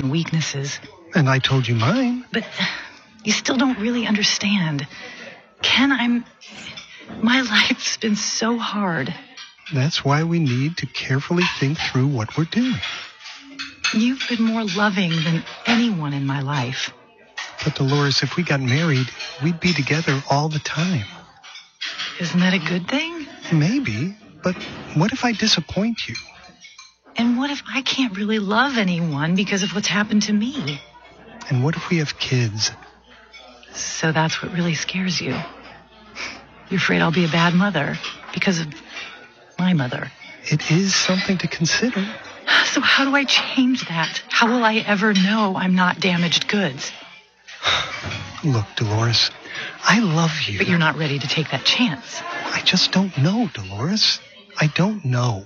and weaknesses. And I told you mine. But you still don't really understand. Ken, my life's been so hard. That's why we need to carefully think through what we're doing. You've been more loving than anyone in my life. But Dolores, if we got married, we'd be together all the time. Isn't that a good thing? Maybe, but what if I disappoint you? And what if I can't really love anyone because of what's happened to me? And what if we have kids? So that's what really scares you. You're afraid I'll be a bad mother because of my mother. It is something to consider. So how do I change that? How will I ever know I'm not damaged goods? Look, Dolores, I love you. But you're not ready to take that chance. I just don't know, Dolores. I don't know.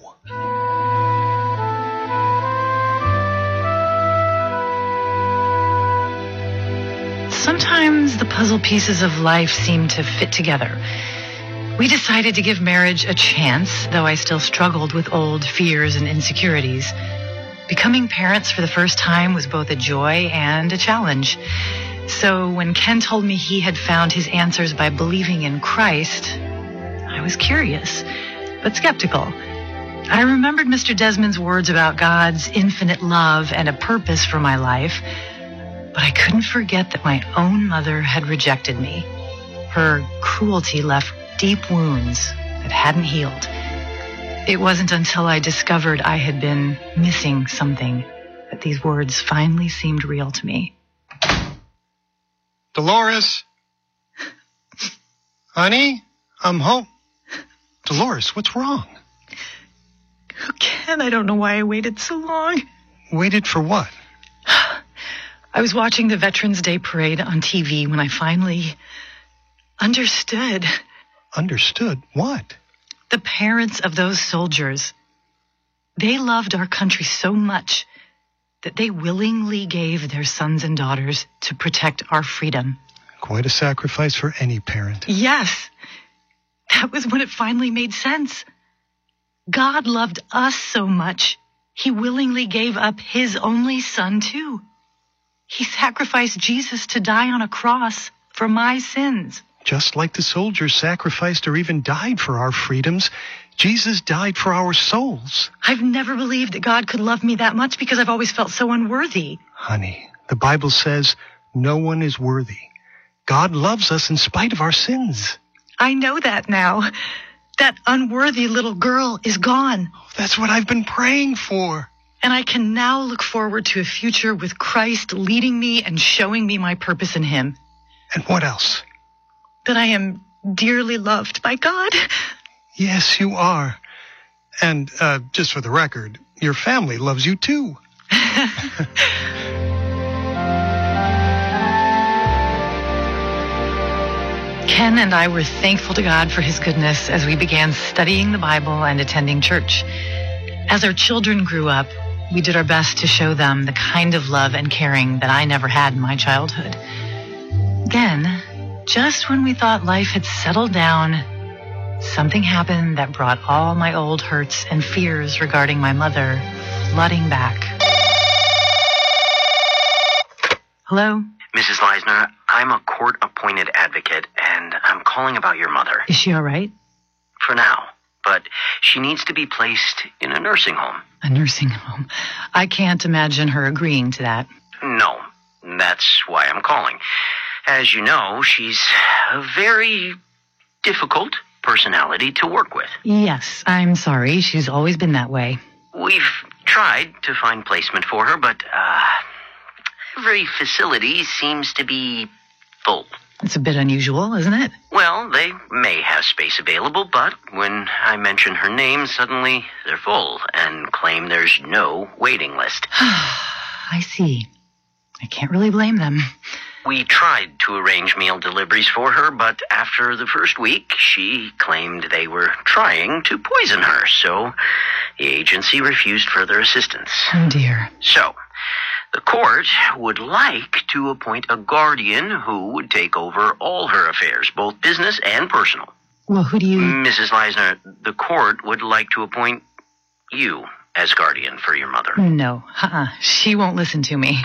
Sometimes the puzzle pieces of life seem to fit together. We decided to give marriage a chance, though I still struggled with old fears and insecurities. Becoming parents for the first time was both a joy and a challenge. So when Ken told me he had found his answers by believing in Christ, I was curious, but skeptical. I remembered Mr. Desmond's words about God's infinite love and a purpose for my life, but I couldn't forget that my own mother had rejected me. Her cruelty left deep wounds that hadn't healed. It wasn't until I discovered I had been missing something that these words finally seemed real to me. Dolores? Honey, I'm home. Dolores, what's wrong? Ken, I don't know why I waited so long. Waited for what? I was watching the Veterans Day Parade on TV when I finally understood. Understood? What? The parents of those soldiers. They loved our country so much that they willingly gave their sons and daughters to protect our freedom. Quite a sacrifice for any parent. Yes. That was when it finally made sense. God loved us so much, he willingly gave up his only son, too. He sacrificed Jesus to die on a cross for my sins. Just like the soldiers sacrificed or even died for our freedoms, Jesus died for our souls. I've never believed that God could love me that much because I've always felt so unworthy. Honey, the Bible says no one is worthy. God loves us in spite of our sins. I know that now. That unworthy little girl is gone. That's what I've been praying for. And I can now look forward to a future with Christ leading me and showing me my purpose in him. And what else? That I am dearly loved by God. Yes, you are. And just for the record, your family loves you too. Ken and I were thankful to God for his goodness as we began studying the Bible and attending church. As our children grew up, we did our best to show them the kind of love and caring that I never had in my childhood. Then, just when we thought life had settled down, something happened that brought all my old hurts and fears regarding my mother flooding back. Hello? Mrs. Leisner, I'm a court-appointed advocate, and I'm calling about your mother. Is she all right? For now, but she needs to be placed in a nursing home. A nursing home? I can't imagine her agreeing to that. No, that's why I'm calling. As you know, she's a very difficult personality to work with. Yes, I'm sorry. She's always been that way. We've tried to find placement for her, but every facility seems to be full. It's a bit unusual, isn't it? Well, they may have space available, but when I mention her name, suddenly they're full and claim there's no waiting list. I see. I can't really blame them. We tried to arrange meal deliveries for her, but after the first week, she claimed they were trying to poison her, so the agency refused further assistance. Oh, dear. So, the court would like to appoint a guardian who would take over all her affairs, both business and personal. Well, who do you... Mrs. Leisner, the court would like to appoint you as guardian for your mother. No, she won't listen to me.